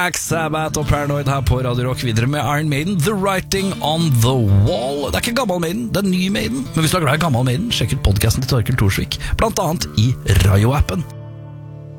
Black Sabbath og Paranoid her på Radio Rock, videre med Iron Maiden, The Writing on the Wall. Det er ikke gammel Maiden, det er ny Maiden. Men hvis du er glad i gammel Maiden, sjekk ut podcasten til Torkel Thorsvik, blant annet i Rayo-appen.